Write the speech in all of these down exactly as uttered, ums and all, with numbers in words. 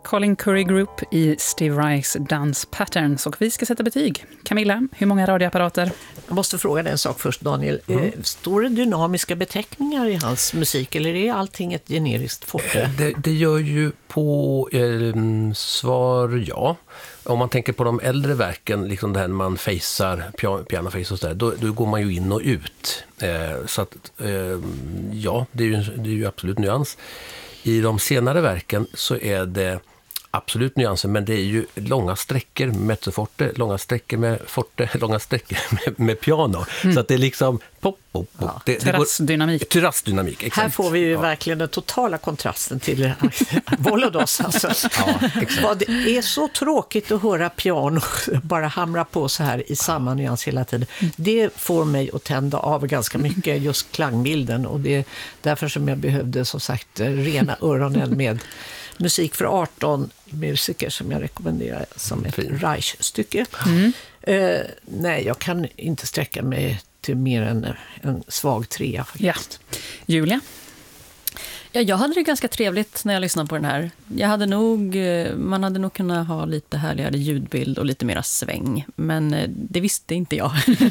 Colin Curry Group i Steve Reichs Dance Patterns. Och vi ska sätta betyg. Camilla, hur många radioapparater? Jag måste fråga dig en sak först, Daniel. Mm. Står det dynamiska beteckningar i hans musik eller är allting ett generiskt forte? Det, det gör ju på eh, svar ja. Om man tänker på de äldre verken, liksom det här när man facear, piano, pianoface och sådär, då, då går man ju in och ut. Eh, så att, eh, ja, det är, ju, det är ju absolut nyans. I de senare verken så är det absolut nyanser, men det är ju långa sträckor med mezzoforte, långa sträckor med forte, långa sträckor med, med piano. Mm. Så att det är liksom pop, pop, pop. Ja. Det, terrassdynamik. Det går, terrassdynamik, exakt. Här får vi ju ja. verkligen den totala kontrasten till Volodos. Alltså. Ja, exakt. Det är så tråkigt att höra piano bara hamra på så här i samma nyans hela tiden. Det får mig att tända av ganska mycket, just klangbilden. Och det är därför som jag behövde, som sagt, rena öronen med musik för arton musiker som jag rekommenderar som ett Reich-stycke. Mm. Uh, nej, jag kan inte sträcka mig till mer än en svag trea faktiskt. Ja. Julia? Ja, jag hade det ganska trevligt när jag lyssnade på den här. Jag hade nog, man hade nog kunnat ha lite härligare ljudbild och lite mera sväng. Men det visste inte jag.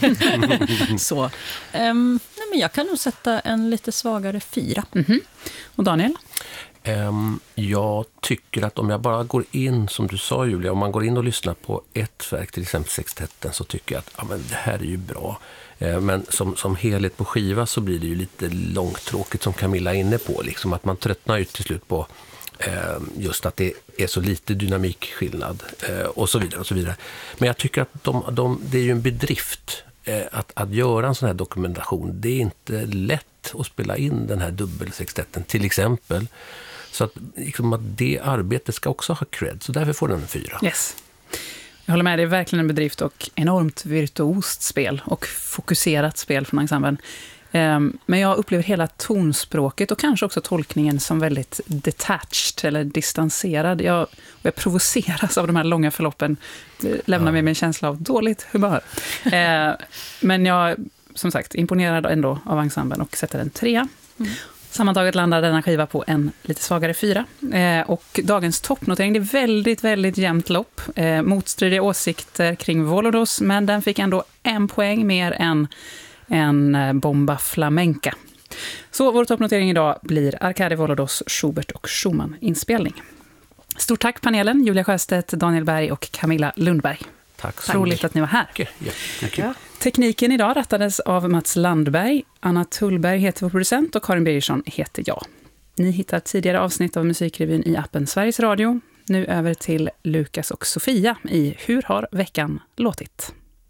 Så, um, nej, men jag kan nog sätta en lite svagare fyra. Mm-hmm. Och Daniel? Um, jag tycker att om jag bara går in, som du sa Julia, om man går in och lyssnar på ett verk, till exempel sextetten, så tycker jag att ja, men det här är ju bra. Uh, men som, som helhet på skiva så blir det ju lite långtråkigt, som Camilla är inne på. Liksom att man tröttnar ju till slut på uh, just att det är så lite dynamikskillnad uh, och så vidare och så vidare. Men jag tycker att de, de, det är ju en bedrift uh, att, att göra en sån här dokumentation. Det är inte lätt att spela in den här dubbelsextetten till exempel. Så att, liksom, att det arbetet ska också ha cred. Så därför får den en fyra. Yes. Jag håller med, det är verkligen en bedrift och enormt virtuost spel och fokuserat spel från ensemblen. Um, men jag upplever hela tonspråket och kanske också tolkningen som väldigt detached eller distanserad. Jag, och jag provoceras av de här långa förloppen. Det lämnar ja. mig med en känsla av dåligt humör. uh, men jag, som sagt, imponerad ändå av ensemblen och sätter en trea. Mm. Sammantaget landar denna skiva på en lite svagare fyra. Eh, och dagens toppnotering, det är väldigt, väldigt jämnt lopp. Eh, motstridiga åsikter kring Volodos, men den fick ändå en poäng mer än en Bomba Flamenca. Så vår toppnotering idag blir Arkady Volodos, Schubert och Schumann-inspelning. Stort tack panelen, Julia Sjöstedt, Daniel Berg och Camilla Lundberg. Tack så roligt att ni var här. Ja, ja. Tekniken idag rattades av Mats Landberg. Anna Tullberg heter vår producent och Karin Birgersson heter jag. Ni hittar tidigare avsnitt av Musikrevyn i appen Sveriges Radio. Nu över till Lukas och Sofia i Hur har veckan låtit?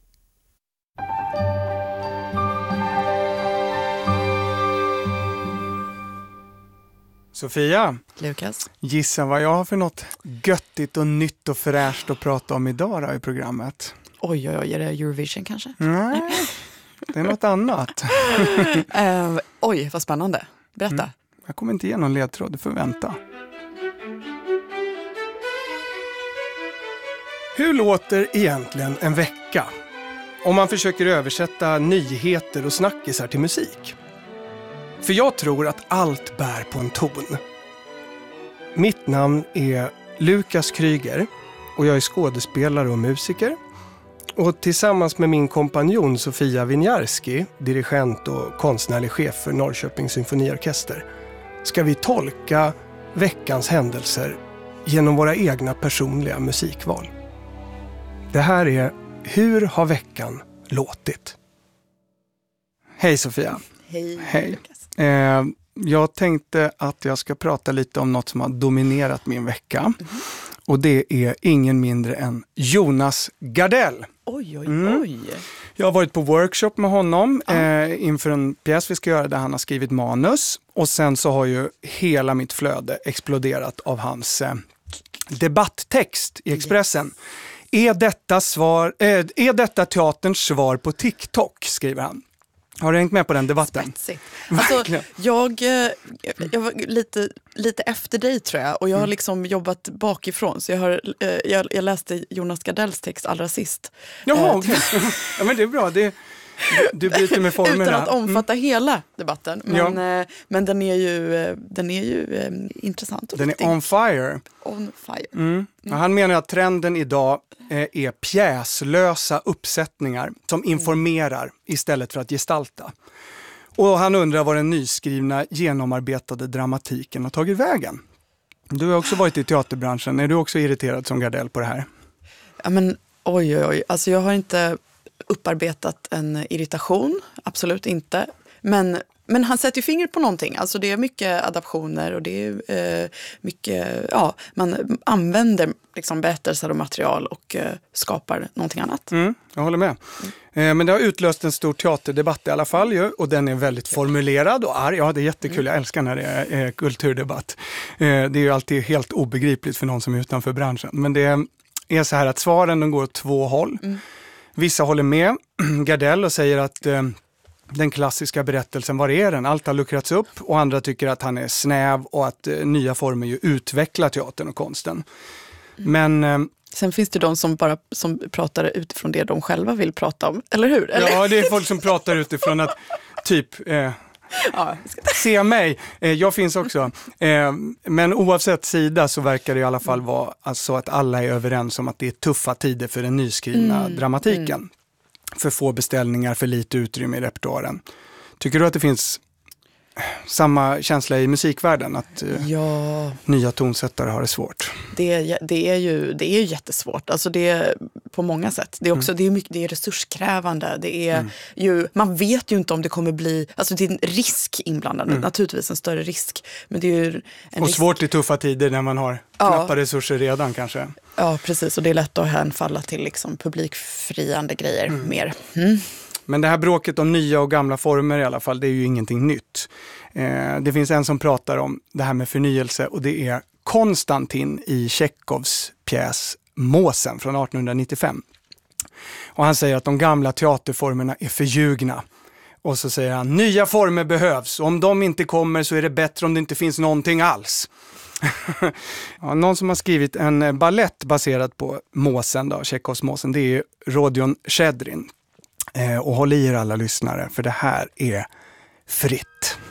Sofia, Lukas, gissa vad jag har för något göttigt och nytt och fräscht att prata om idag då i programmet. Oj, oj, oj, är det Eurovision kanske? Nej, det är något annat. uh, oj, vad spännande. Berätta. Mm. Jag kommer inte ge någon ledtråd, du får vänta. Hur låter egentligen en vecka? Om man försöker översätta nyheter och snackisar till musik. För jag tror att allt bär på en ton. Mitt namn är Lukas Kryger och jag är skådespelare och musiker. Och tillsammans med min kompanjon Sofia Winiarski, dirigent och konstnärlig chef för Norrköpings symfoniorkester, ska vi tolka veckans händelser genom våra egna personliga musikval. Det här är Hur har veckan låtit? Hej Sofia. Hej, Hej. Lukas. Eh, jag tänkte att jag ska prata lite om något som har dominerat min vecka. Mm. Och det är ingen mindre än Jonas Gardell. Oj, oj, mm. oj. Jag har varit på workshop med honom ah. eh, inför en pjäs vi ska göra där han har skrivit manus. Och sen så har ju hela mitt flöde exploderat av hans eh, debatttext i Expressen. Yes. Är detta, svar, eh, är detta teaterns svar på TikTok, skriver han. Har du hängt med på den debatten? Alltså, jag, jag var lite, lite efter dig tror jag. Och jag har liksom jobbat bakifrån. Så jag, har, jag, jag läste Jonas Gardells text allra sist. Jaha, okej. Okay. Ja, men det är bra. Det, Du bryter med formerna. Utan att omfatta mm. hela debatten. Men, Ja. eh, men den är ju, eh, den är ju eh, intressant och Den viktig. är on fire. On fire. Mm. Ja, han menar att trenden idag eh, är pjäslösa uppsättningar som informerar istället för att gestalta. Och han undrar vad den nyskrivna, genomarbetade dramatiken har tagit vägen. Du har också varit i teaterbranschen. Är du också irriterad som Gardell på det här? Ja, men oj, oj, oj. Alltså, jag har inte upparbetat en irritation. Absolut inte. Men, men han sätter ju fingret på någonting. Alltså, det är mycket adaptioner och det är eh, mycket... Ja, man använder liksom berättelser och material och eh, skapar någonting annat. Mm, jag håller med. Eh, men det har utlöst en stor teaterdebatt i alla fall ju, och den är väldigt formulerad och arg. Ja, det är jättekul. Jag älskar när det är eh, kulturdebatt. Eh, det är ju alltid helt obegripligt för någon som är utanför branschen. Men det är så här att svaren de går åt två håll. Mm. Vissa håller med Gardell och säger att eh, den klassiska berättelsen, var är den? Allt har luckrats upp, och andra tycker att han är snäv och att eh, nya former ju utvecklar teatern och konsten. Men... Eh, Sen finns det de som bara som pratar utifrån det de själva vill prata om, eller hur? Eller? Ja, det är folk som pratar utifrån att typ... Eh, ja, se mig, eh, jag finns också. Eh, men oavsett sida så verkar det i alla fall vara alltså att alla är överens om att det är tuffa tider för den nyskrivna mm. dramatiken. Mm. För få beställningar, för lite utrymme i repertoaren. Tycker du att det finns samma känsla i musikvärlden, att eh, ja. nya tonsättare har det svårt? Det, det, är ju, det är ju jättesvårt, alltså det är på många sätt. Det är också mm. det är mycket, det är resurskrävande. Det är mm. ju, man vet ju inte om det kommer bli, alltså det är en risk inblandad, mm. naturligtvis en större risk. Men det är ju en och risk. Svårt i tuffa tider när man har ja. knappa resurser redan kanske. Ja, precis, och det är lätt att hänfalla till liksom publikfriande grejer mm. mer. Mm. Men det här bråket om nya och gamla former i alla fall, det är ju ingenting nytt. Eh, det finns en som pratar om det här med förnyelse, och det är Konstantin i Tjechovs pjäs Måsen från arton nittiofem. Och han säger att de gamla teaterformerna är förljugna. Och så säger han, nya former behövs. Och om de inte kommer så är det bättre om det inte finns någonting alls. Ja, någon som har skrivit en ballett baserad på Måsen, då, Tjechovs Måsen, det är Rodion Shchedrin. Eh, och håll i er alla lyssnare, för det här är fritt.